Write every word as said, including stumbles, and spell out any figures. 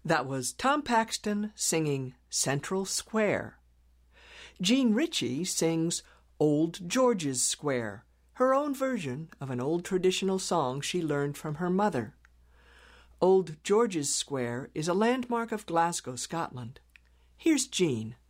That was Tom Paxton singing Central Square. Jean Ritchie sings Old George's Square, her own version of an old traditional song she learned from her mother. Old George's Square is a landmark of Glasgow, Scotland. Here's Jean.